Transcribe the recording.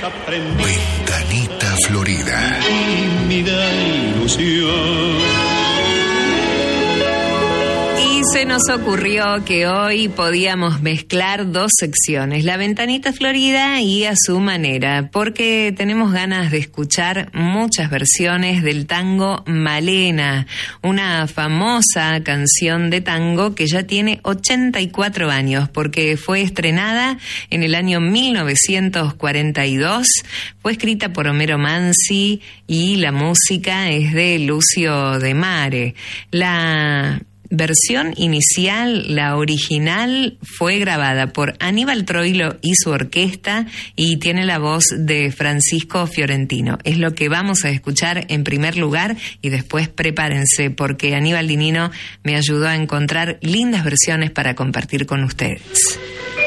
aprendí. Ventanita Florida. Tímida ilusión. Y se nos ocurrió que hoy podíamos mezclar dos secciones, la Ventanita Florida y A Su Manera, porque tenemos ganas de escuchar muchas versiones del tango Malena, una famosa canción de tango que ya tiene 84 años, porque fue estrenada en el año 1942, fue escrita por Homero Mansi y la música es de Lucio De Mare. La versión inicial, la original, fue grabada por Aníbal Troilo y su orquesta y tiene la voz de Francisco Fiorentino. Es lo que vamos a escuchar en primer lugar y después prepárense porque Aníbal Dinino me ayudó a encontrar lindas versiones para compartir con ustedes.